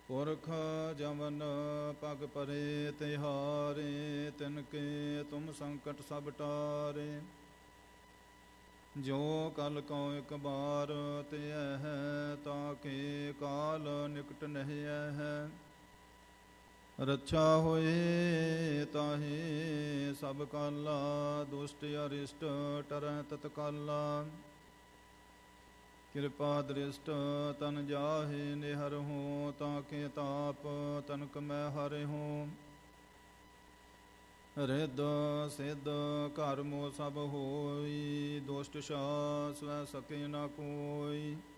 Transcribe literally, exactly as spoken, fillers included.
ਪੁਰਖ ਜਮਨ ਪਗ ਪਰੇ ਤਿਹਾਰੇ, ਤਿਨਕੇ ਤੁਮ ਸੰਕਟ ਸਭ ਟਾਰੇ। ਜੋ ਕਲ ਕਉ ਇਕ ਬਾਰ ਤਿਐ ਹੈ, ਤਾਕੇ ਕਾਲ ਨਿਕਟ ਨਹਿ ਹੈ। ਰੱਛਾ ਹੋਏ ਤਾਹੇ ਸਭ ਕਾਲਾ, ਦੁਸ਼ਟ ਅਰਿਸ਼ਟ ਟਰੈ ਤਤਕਾਲਾ। ਕਿਰਪਾ ਦ੍ਰਿਸ਼ਟ ਤਨ ਜਾਹੇ ਨਿਹਰਹੁ, ਤਾਕੇ ਤਾਪ ਤਨਕ ਮੈਂ ਹਰਿਹੁ। ਰਿੱਧ ਸਿੱਧ ਘਰ ਮੋ ਸਭ ਹੋਈ, ਦੁਸ਼ਟ ਛਾਸ ਸਕੇ ਨਾ ਕੋਈ।